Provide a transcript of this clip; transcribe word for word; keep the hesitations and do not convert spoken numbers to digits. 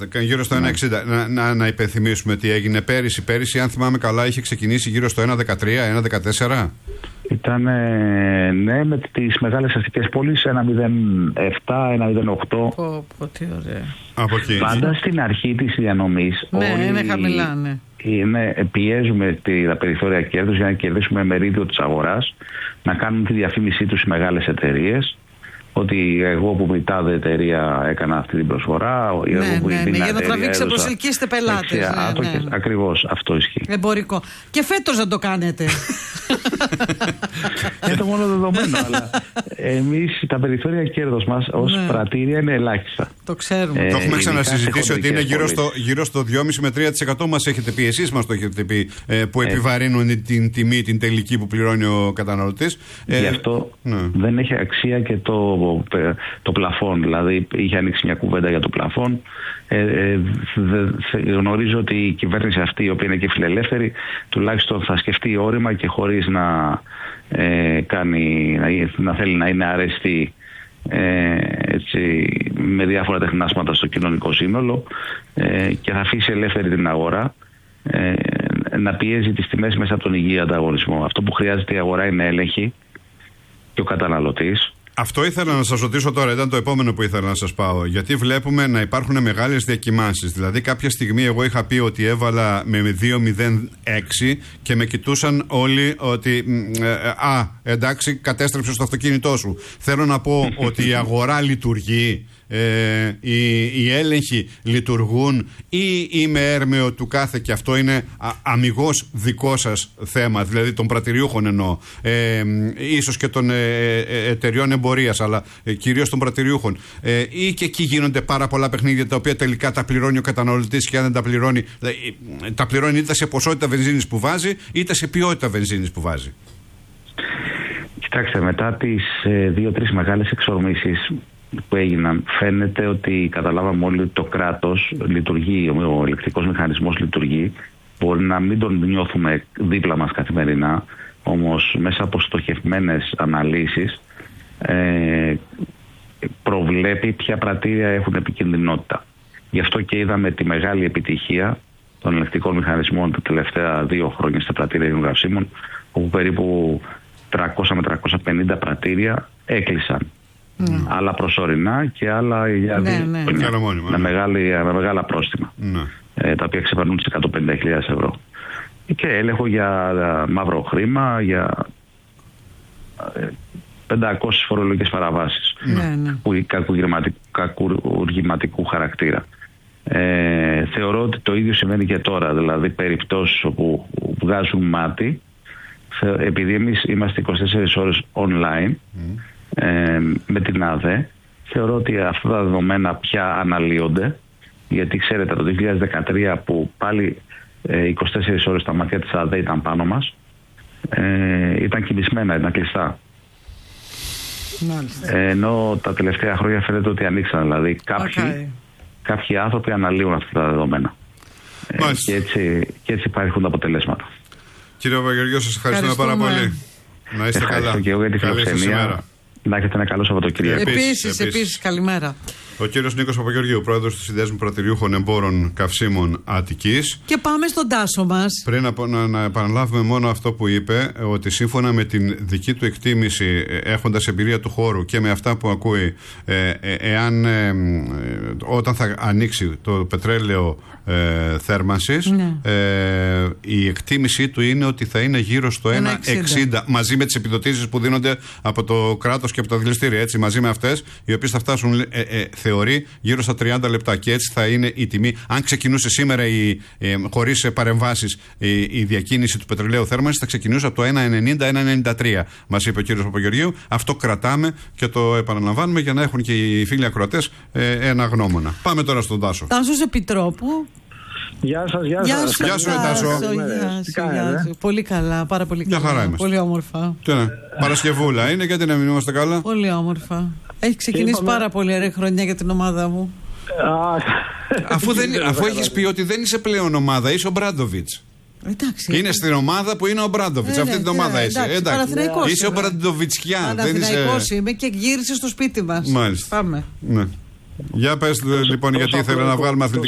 Μάλιστα, γύρω στο ένα εξήντα. Να, να, να υπενθυμίσουμε τι έγινε πέρυσι. Πέρυσι, αν θυμάμαι καλά, είχε ξεκινήσει γύρω στο ένα δεκατρία, ένα δεκατέσσερα. Ήταν, ναι, με τις μεγάλες αστικές πόλεις ένα μηδέν επτά, ένα μηδέν οκτώ. Πω, πω, τι ωραία. Από εκεί. Πάντα στην αρχή της διανομής. Ναι, όλοι είναι χαμηλά, ναι. Είναι, πιέζουμε τα περιθώρια κέρδους για να κερδίσουμε μερίδιο της αγοράς, να κάνουν τη διαφήμισή τους οι μεγάλες εταιρείες. Ότι εγώ που η τάδε εταιρεία έκανα αυτή την προσφορά. Ναι, εγώ που ναι, ναι, για να τραβήξετε, έδωσα... προσελκύσετε πελάτες. Ναι, ναι. Ακριβώς, αυτό ισχύει. Εμπορικό. Και φέτος να το κάνετε. Είναι το μόνο δεδομένο, αλλά εμείς τα περιθώρια κέρδος μας ως ναι. πρατήρια είναι ελάχιστα. Το ξέρουμε. Ε, το έχουμε ξανασυζητήσει ότι είναι γύρω στο, γύρω στο δυόμισι με τρία τοις εκατό μας έχετε πει, εσείς μας το έχετε πει, ε, που επιβαρύνουν ε, την τιμή, την τελική που πληρώνει ο καταναλωτής. Ε, Γι' αυτό ναι. δεν έχει αξία και το, το πλαφόν. Δηλαδή είχε ανοίξει μια κουβέντα για το πλαφόν. Ε, ε, δε, γνωρίζω ότι η κυβέρνηση αυτή, η οποία είναι και φιλελεύθερη, τουλάχιστον θα σκεφτεί όρημα και χωρίς να, ε, κάνει, να, να θέλει να είναι αρεστή ε, έτσι, με διάφορα τεχνάσματα στο κοινωνικό σύνολο ε, και θα αφήσει ελεύθερη την αγορά ε, να πιέζει τις τιμές μέσα από τον υγιή ανταγωνισμό. Αυτό που χρειάζεται η αγορά είναι έλεγχη και ο καταναλωτής. Αυτό ήθελα να σας ρωτήσω τώρα, ήταν το επόμενο που ήθελα να σας πάω. Γιατί βλέπουμε να υπάρχουν μεγάλες διακυμάνσεις. Δηλαδή, κάποια στιγμή εγώ είχα πει ότι έβαλα με δύο μηδέν έξι και με κοιτούσαν όλοι ότι ε, α, εντάξει, κατέστρεψε το αυτοκίνητό σου. Θέλω να πω ότι η αγορά λειτουργεί. Ε, οι, οι έλεγχοι λειτουργούν ή είμαι έρμεο του κάθε και αυτό είναι α, αμιγώς δικό σας θέμα, δηλαδή των πρατηριούχων εννοώ, ε, ίσως και των ε, ε, εταιριών εμπορίας, αλλά ε, κυρίως των πρατηριούχων, ε, ή και εκεί γίνονται πάρα πολλά παιχνίδια τα οποία τελικά τα πληρώνει ο καταναλωτής και αν δεν τα πληρώνει, δηλαδή, τα πληρώνει είτε σε ποσότητα βενζίνης που βάζει είτε σε ποιότητα βενζίνης που βάζει. Κοιτάξτε, μετά τις ε, δύο-τρεις μεγάλες εξορμήσεις που έγιναν, φαίνεται ότι καταλάβαμε όλοι ότι το κράτος λειτουργεί, ο ελεκτρικός μηχανισμός λειτουργεί. Μπορεί να μην τον νιώθουμε δίπλα μας καθημερινά, όμως μέσα από στοχευμένες αναλύσεις ε, προβλέπει ποια πρατήρια έχουν επικινδυνότητα. Γι' αυτό και είδαμε τη μεγάλη επιτυχία των ελεκτρικών μηχανισμών τα τελευταία δύο χρόνια στα πρατήρια καυσίμων, όπου περίπου τριακόσια με τριακόσια πενήντα πρατήρια έκλεισαν. Mm. Άλλα προσωρινά και άλλα για ναι, ναι. με, με, με μεγάλα πρόστιμα, ναι. ε, τα οποία ξεπερνούν τις εκατόν πενήντα χιλιάδες ευρώ. Και έλεγχο για ε, μαύρο χρήμα, για ε, πεντακόσιες φορολογικές παραβάσεις ναι, ναι. που κακουργηματικού χαρακτήρα. Ε, θεωρώ ότι το ίδιο συμβαίνει και τώρα, δηλαδή περιπτώσεις όπου βγάζουν μάτι, επειδή εμείς είμαστε είκοσι τέσσερις ώρες online, mm. Ε, με την ΑΔΕ, θεωρώ ότι αυτά τα δεδομένα πια αναλύονται, γιατί ξέρετε το δύο χιλιάδες δεκατρία που πάλι ε, είκοσι τέσσερις ώρες τα μάτια της ΑΔΕ ήταν πάνω μας, ε, ήταν κινησμένα, ήταν κλειστά. Ε, ενώ τα τελευταία χρόνια φαίνεται ότι ανοίξαν, δηλαδή κάποιοι, okay. κάποιοι άνθρωποι αναλύουν αυτά τα δεδομένα ε, και, έτσι, και έτσι υπάρχουν τα αποτελέσματα. Κύριε Παπαγεωργίου, σας ευχαριστούμε πάρα πολύ. Να είστε Ευχαριστώ καλά. Και εγώ για τη φιλοξενία. Να έχετε ένα καλό Σαββατοκύριακο. Επίσης, επίσης, καλημέρα. Ο κύριος Νίκος Παπαγεωργίου, πρόεδρος του Συνδέσμου Πρατηριούχων Εμπόρων Καυσίμων Αττικής. Και πάμε στον Τάσο μας. Πριν από, να, να επαναλάβουμε μόνο αυτό που είπε, ότι σύμφωνα με την δική του εκτίμηση, έχοντας εμπειρία του χώρου και με αυτά που ακούει, ε, ε, εάν ε, όταν θα ανοίξει το πετρέλαιο ε, θέρμανσης, ναι. ε, η εκτίμησή του είναι ότι θα είναι γύρω στο ένα εξήντα, μαζί με τις επιδοτήσεις που δίνονται από το κράτος και από τα δηληστήρια, έτσι, μαζί με αυτές, οι οποίες θα φτάσουν, ε, ε, θεωρεί, γύρω στα τριάντα λεπτά. Και έτσι θα είναι η τιμή. Αν ξεκινούσε σήμερα η, ε, χωρίς παρεμβάσεις η, η διακίνηση του πετρελαίου θέρμανσης, θα ξεκινούσε από το ένα ενενήντα ένα ενενήντα τρία, μας είπε ο κύριος Παπαγεωργίου. Αυτό κρατάμε και το επαναλαμβάνουμε για να έχουν και οι φίλοι ακροατές ε, ένα γνώμονα. Πάμε τώρα στον Τάσο. Τάσος Επιτρόπου. Γεια σας, γεια σας. Γεια σου, Τάσο. Γεια σου. Πολύ καλά, πάρα πολύ καλά. Μια χαρά είμαστε. Πολύ όμορφα. Τι είναι, Παρασκευούλα είναι, γιατί να μην είμαστε καλά. Πολύ όμορφα. Έχει ξεκινήσει είπαμε... πάρα πολύ ωραία χρονιά για την ομάδα μου. αφού δεν, αφού έχεις πει ότι δεν είσαι πλέον ομάδα, είσαι ο Μπράντοβιτς. Εντάξει. Είναι στην ομάδα που είναι ο Μπράντοβιτς. Ε, αυτή την ομάδα ε, είσαι. Εντάξει. Είσαι ο Μπραντοβιτσκιά. Παναθηναϊκός είσαι... είμαι και γύρισε στο σπίτι μας. Μάλιστα. Πάμε. Ναι. Για πες λοιπόν, γιατί ήθελα να βγάλουμε αθλητικά.